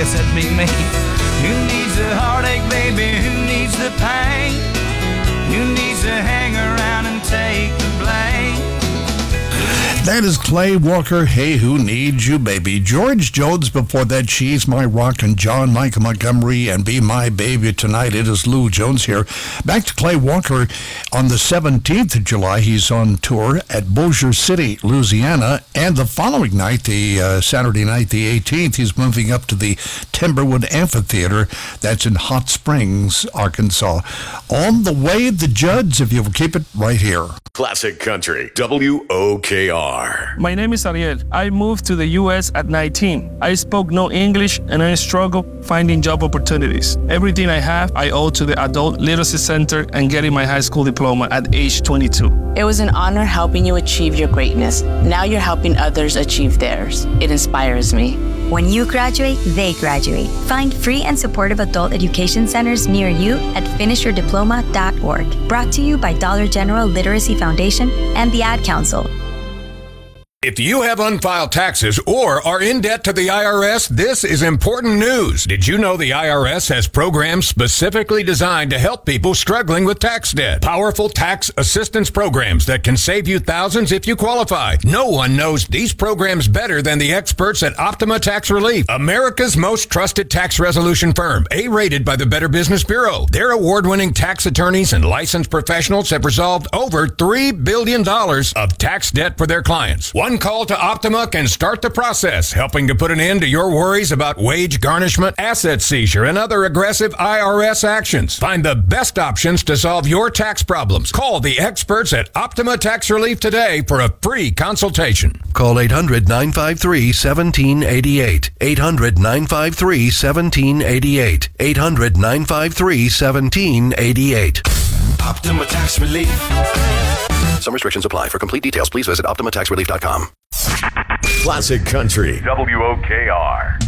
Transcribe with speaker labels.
Speaker 1: guess that'd be me. Who needs the heartache, baby? Who needs the pain? Who needs to hang around and take the blame?
Speaker 2: That is Clay Walker, Hey, Who Needs You, Baby. George Jones before that, She's My Rock, and John Michael Montgomery, and Be My Baby Tonight. It is Lou Jones here. Back to Clay Walker. On the 17th of July, he's on tour at Bossier City, Louisiana, and the following night, the Saturday night, the 18th, he's moving up to the Timberwood Amphitheater. That's in Hot Springs, Arkansas. On the way, the Judds, if you'll keep it right here.
Speaker 3: Classic Country, WOKR.
Speaker 4: My name is Ariel. I moved to the U.S. at 19. I spoke no English and I struggled finding job opportunities. Everything I have, I owe to the Adult Literacy Center and getting my high school diploma at age 22.
Speaker 5: It was an honor helping you achieve your greatness. Now you're helping others achieve theirs. It inspires me.
Speaker 6: When you graduate, they graduate. Find free and supportive adult education centers near you at finishyourdiploma.org. Brought to you by Dollar General Literacy Foundation and the Ad Council.
Speaker 3: If you have unfiled taxes or are in debt to the IRS, this is important news. Did you know the IRS has programs specifically designed to help people struggling with tax debt? Powerful tax assistance programs that can save you thousands if you qualify. No one knows these programs better than the experts at Optima Tax Relief, America's most trusted tax resolution firm, A-rated by the Better Business Bureau. Their award-winning tax attorneys and licensed professionals have resolved over $3 billion of tax debt for their clients. One call to Optima can start the process, helping to put an end to your worries about wage garnishment, asset seizure, and other aggressive IRS actions. Find the best options to solve your tax problems. Call the experts at Optima Tax Relief today for a free consultation.
Speaker 7: Call 800-953-1788. 800-953-1788. 800-953-1788.
Speaker 3: Optima Tax Relief. Some restrictions apply. For complete details, please visit OptimaTaxRelief.com. Classic Country, WOKR.